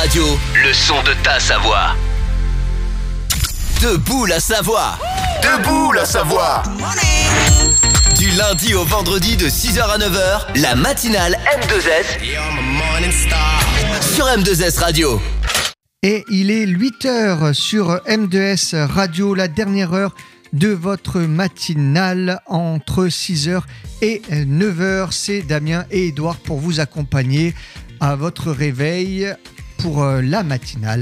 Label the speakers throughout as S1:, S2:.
S1: Radio, le son de ta Savoie. Debout la Savoie. Debout la Savoie. Du lundi au vendredi de 6h à 9h, la matinale M2S sur M2S Radio.
S2: Et il est 8h sur M2S Radio, la dernière heure de votre matinale entre 6h et 9h. C'est Damien et Edouard pour vous accompagner à votre réveil pour la matinale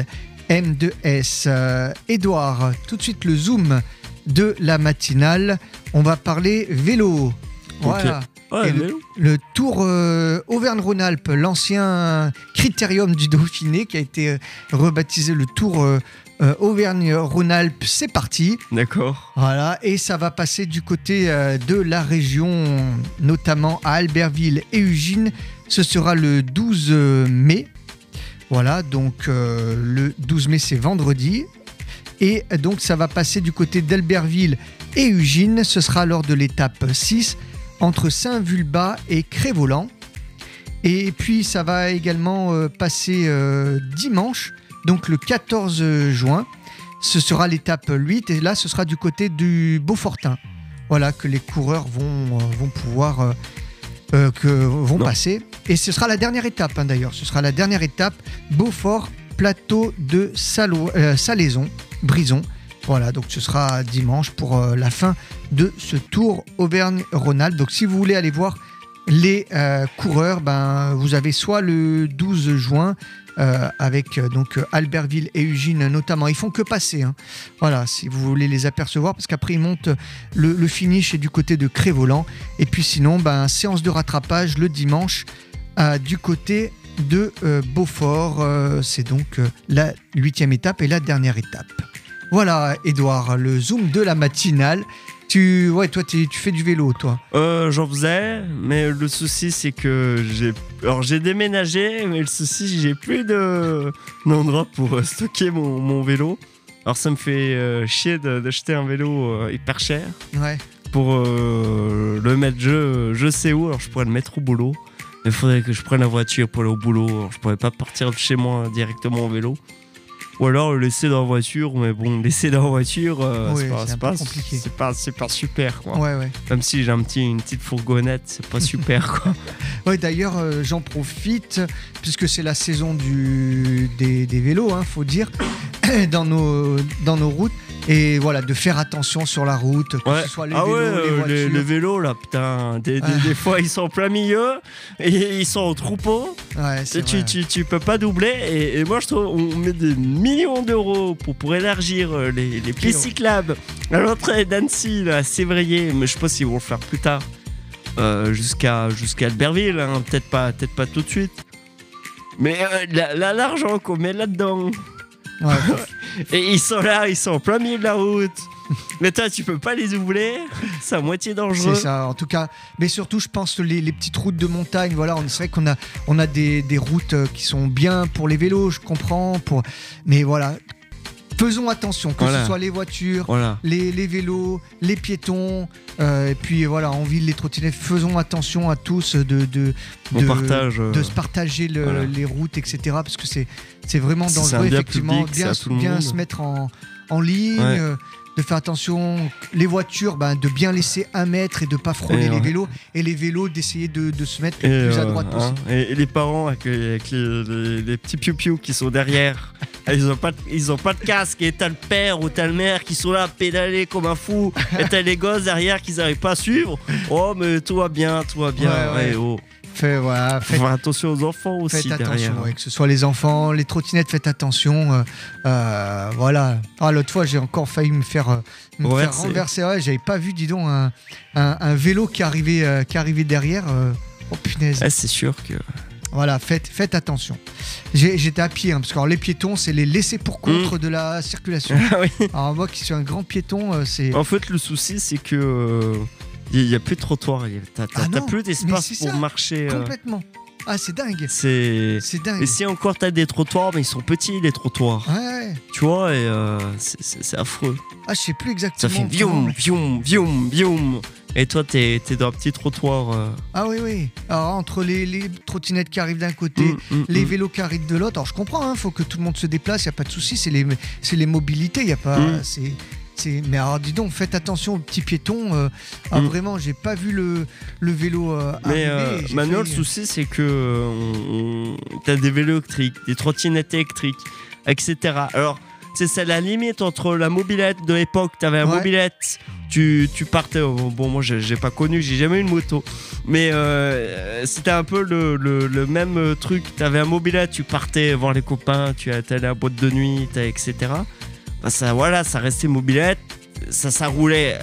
S2: M2S. Edouard, tout de suite le zoom de la matinale. On va parler vélo. Voilà.
S3: Ouais,
S2: le Tour Auvergne-Rhône-Alpes, l'ancien critérium du Dauphiné qui a été rebaptisé le Tour Auvergne-Rhône-Alpes, c'est parti.
S3: D'accord.
S2: Voilà, et ça va passer du côté de la région, notamment à Albertville et Ugine. Ce sera le 12 mai. Voilà, donc le 12 mai, c'est vendredi. Et donc ça va passer du côté d'Albertville et Ugine. Ce sera lors de l'étape 6 entre Saint-Vulbas et Crévoland. Et puis ça va également passer dimanche, donc le 14 juin. Ce sera l'étape 8 et là ce sera du côté du Beaufortin. Voilà, que les coureurs vont pouvoir passer. Et ce sera la dernière étape d'ailleurs. Ce sera la dernière étape, Beaufort, plateau de Salaison, Brison. Voilà, donc ce sera dimanche pour la fin de ce Tour Auvergne-Rhône-Alpes. Donc si vous voulez aller voir les coureurs, vous avez soit le 12 juin avec donc Albertville et Ugine notamment. Ils font que passer. Voilà, si vous voulez les apercevoir, parce qu'après ils montent le finish est du côté de Crévoland. Et puis sinon, séance de rattrapage le dimanche du côté de Beaufort. C'est donc la 8e étape et la dernière étape. Voilà, Edouard, le zoom de la matinale. Tu fais du vélo, toi?
S3: J'en faisais, mais le souci c'est que j'ai déménagé, mais le souci j'ai plus d'endroit pour stocker mon vélo. Alors ça me fait chier d'acheter un vélo hyper cher.
S2: Ouais.
S3: Pour le mettre je sais où. Alors je pourrais le mettre au boulot. Il faudrait que je prenne la voiture pour aller au boulot. Alors, je pourrais pas partir de chez moi directement en vélo. Ou alors le laisser dans la voiture, mais bon, laisser dans la voiture, c'est pas compliqué. C'est pas super, quoi.
S2: Ouais.
S3: Même si j'ai une petite fourgonnette, c'est pas super, quoi.
S2: Ouais, d'ailleurs, j'en profite, puisque c'est la saison des vélos, faut dire, dans nos routes. Et voilà, de faire attention sur la route, que ce soit les vélos, les voitures.
S3: Les vélos, là, putain, des fois, ils sont en plein milieu, et ils sont en troupeau.
S2: Ouais,
S3: tu peux pas doubler, et moi, je trouve on met des millions d'euros pour élargir les pistes cyclables à l'entrée d'Annecy, là, à Sévrier, mais je pense qu'ils vont le faire plus tard, jusqu'à Albertville, peut-être pas tout de suite. Mais l'argent qu'on met là-dedans...
S2: Ouais.
S3: Et ils sont là, ils sont en plein milieu de la route. Mais toi, tu peux pas les doubler. C'est à moitié dangereux.
S2: C'est ça, en tout cas. Mais surtout, je pense que les petites routes de montagne, voilà, c'est vrai qu'on a des routes qui sont bien pour les vélos, je comprends. Mais voilà, faisons attention, que ce soit les voitures, les vélos, les piétons, et puis voilà, en ville, les trottinettes. Faisons attention à tous de se partager les routes, etc. Parce que c'est vraiment dangereux, effectivement. Bien se mettre en ligne. De faire attention, les voitures, de bien laisser 1 mètre et de ne pas frôler les vélos. Et les vélos, d'essayer de se mettre le plus à droite possible.
S3: Et les parents avec les petits piou-piou qui sont derrière, ils ont pas de casque. Et t'as le père ou t'as le mère qui sont là à pédaler comme un fou. Et t'as les gosses derrière qui n'arrivent pas à suivre. Oh, mais tout va bien.
S2: Ouais.
S3: Faites attention aux enfants aussi.
S2: Faites
S3: derrière.
S2: attention, que ce soit les enfants, les trottinettes, faites attention. Voilà. L'autre fois, j'ai encore failli me faire renverser. Ouais, j'avais pas vu, dis donc, un vélo qui arrivait derrière. Oh punaise.
S3: C'est sûr que...
S2: Voilà, faites attention. J'étais à pied, parce que les piétons, c'est les laissés pour contre de la circulation.
S3: Oui.
S2: Alors moi qui suis un grand piéton, c'est...
S3: En fait, le souci, c'est que... Il n'y a plus de trottoir, t'as plus d'espace pour marcher.
S2: Complètement. Ah, c'est dingue.
S3: C'est dingue. Et si encore t'as des trottoirs, mais ils sont petits, les trottoirs.
S2: Ouais. ouais.
S3: Tu vois, et c'est affreux.
S2: Ah, je sais plus
S3: Ça
S2: exactement.
S3: fait vioum, vioum, vioum, vioum. Et toi, t'es dans un petit trottoir.
S2: Ah oui. Alors, entre les trottinettes qui arrivent d'un côté, les vélos qui arrivent de l'autre. Alors, je comprends, hein, faut que tout le monde se déplace, il n'y a pas de souci. C'est les mobilités, il n'y a pas. Mais alors, dis donc, faites attention aux petits piétons. Vraiment, j'ai pas vu le vélo arriver.
S3: Mais maintenant, le souci, c'est que t'as des vélos électriques, des trottinettes électriques, etc. Alors, c'est la limite entre la mobilette de l'époque. T'avais la mobilette, tu partais. Bon, moi, j'ai pas connu, j'ai jamais eu une moto. Mais c'était un peu le même truc. T'avais un mobilette, tu partais voir les copains, tu allais à la boîte de nuit, etc. Bah, ça restait mobilette. Ça roulait.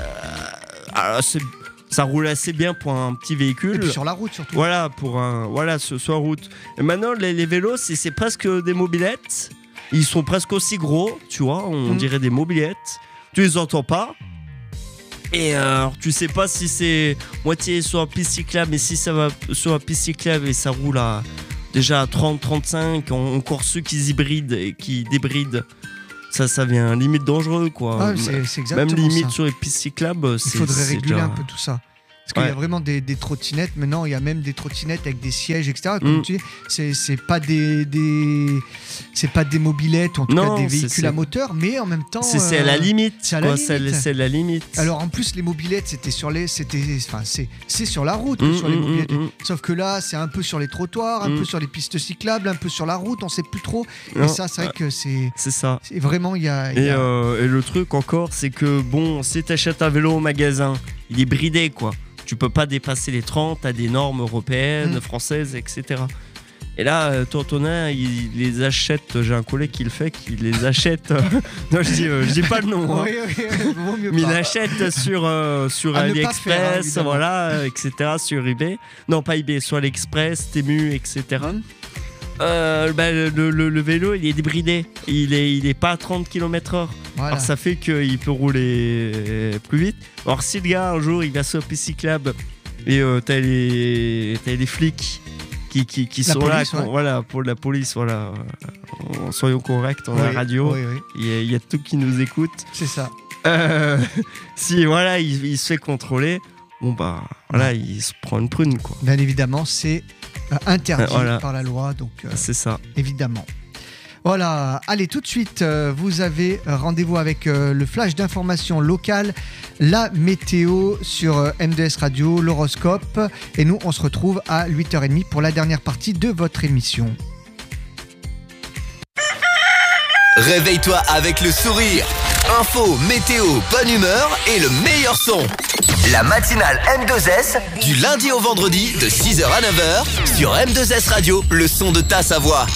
S3: Ça roulait assez bien pour un petit véhicule.
S2: Et puis sur la route surtout.
S3: Voilà, sur la route. Et maintenant, les vélos, c'est presque des mobilettes. Ils sont presque aussi gros, tu vois, on dirait des mobilettes. Tu les entends pas. Et tu sais pas si c'est moitié sur un piste cyclable, mais si ça va sur un piste cyclable et ça roule déjà à 30-35, encore ceux qui débrident. Ça devient limite dangereux, quoi.
S2: Ah, c'est exactement
S3: Même limite
S2: ça.
S3: sur les pistes cyclables.
S2: Il faudrait réguler un peu tout ça. Parce qu'il y a vraiment des trottinettes. Maintenant, il y a même des trottinettes avec des sièges, etc. Comme tu dis, c'est pas des mobilettes, ou en tout cas des véhicules à moteur, mais en même temps.
S3: C'est à la limite.
S2: C'est à la limite.
S3: C'est la limite.
S2: Alors en plus, les mobilettes, c'est sur la route que sur les mobilettes. Sauf que là, c'est un peu sur les trottoirs, un peu sur les pistes cyclables, un peu sur la route. On sait plus trop. Et ça, c'est vrai que c'est
S3: ça.
S2: C'est vraiment et
S3: le truc encore, c'est que bon, si t'achètes un vélo au magasin, il est bridé, quoi. Tu peux pas dépasser les 30, t'as des normes européennes, françaises, etc. Et là, Tourtonin, il les achète. J'ai un collègue qui le fait, qui les achète. Non, je dis pas le nom. Hein. Mais il achète sur AliExpress, voilà, etc. Sur eBay. Non, pas eBay, sur AliExpress, Temu, etc. Le vélo, il est débridé. Il est pas à 30 km/h. Voilà. Alors ça fait qu'il peut rouler plus vite. Alors si le gars un jour il va sur la piste cyclable et t'as les flics qui sont police, là, voilà, pour la police, voilà, soyons corrects, on a la radio, il y a tout qui nous écoute.
S2: C'est ça.
S3: Si voilà, il se fait contrôler, bon bah voilà, il se prend une prune, quoi.
S2: Bien évidemment, c'est interdit par la loi, donc
S3: c'est ça.
S2: Évidemment. Voilà, allez, tout de suite, vous avez rendez-vous avec le flash d'information locale, la météo sur M2S Radio, l'horoscope. Et nous, on se retrouve à 8h30 pour la dernière partie de votre émission.
S1: Réveille-toi avec le sourire. Info, météo, bonne humeur et le meilleur son. La matinale M2S, du lundi au vendredi, de 6h à 9h, sur M2S Radio, le son de ta Savoie.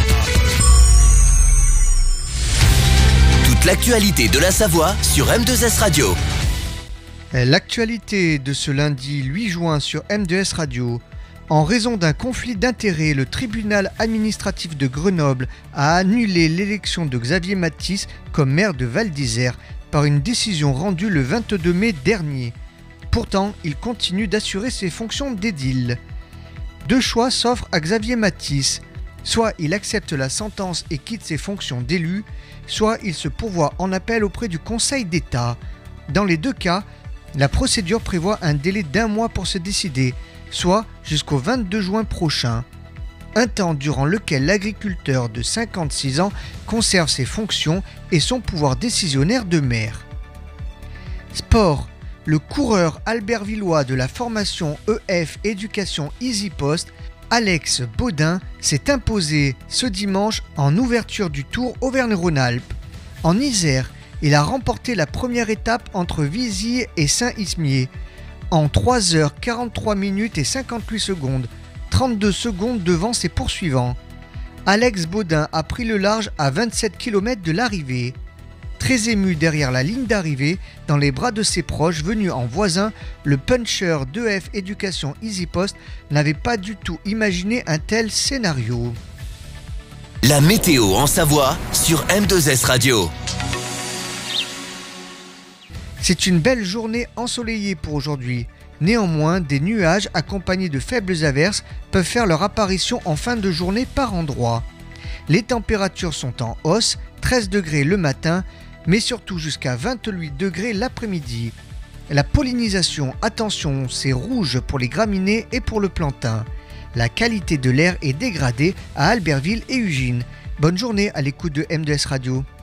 S1: L'actualité de la Savoie sur M2S Radio.
S2: L'actualité de ce lundi 8 juin sur M2S Radio. En raison d'un conflit d'intérêts, le tribunal administratif de Grenoble a annulé l'élection de Xavier Mathis comme maire de Val d'Isère par une décision rendue le 22 mai dernier. Pourtant, il continue d'assurer ses fonctions d'édile. Deux choix s'offrent à Xavier Mathis. Soit il accepte la sentence et quitte ses fonctions d'élu, soit il se pourvoit en appel auprès du Conseil d'État. Dans les deux cas, la procédure prévoit un délai d'1 mois pour se décider, soit jusqu'au 22 juin prochain. Un temps durant lequel l'agriculteur de 56 ans conserve ses fonctions et son pouvoir décisionnaire de maire. Sport. Le coureur albervillois de la formation EF Éducation EasyPost, Alex Baudin, s'est imposé ce dimanche en ouverture du Tour Auvergne-Rhône-Alpes. En Isère, il a remporté la première étape entre Vizy et Saint-Ismier en 3h43 minutes et 58 secondes, 32 secondes devant ses poursuivants. Alex Baudin a pris le large à 27 km de l'arrivée. Très ému derrière la ligne d'arrivée, dans les bras de ses proches venus en voisin, le puncher d'EF Éducation EasyPost n'avait pas du tout imaginé un tel scénario.
S1: La météo en Savoie sur M2S Radio.
S2: C'est une belle journée ensoleillée pour aujourd'hui. Néanmoins, des nuages accompagnés de faibles averses peuvent faire leur apparition en fin de journée par endroits. Les températures sont en hausse, 13 degrés le matin, mais surtout jusqu'à 28 degrés l'après-midi. La pollinisation, attention, c'est rouge pour les graminées et pour le plantain. La qualité de l'air est dégradée à Albertville et Ugine. Bonne journée à l'écoute de M2S Radio.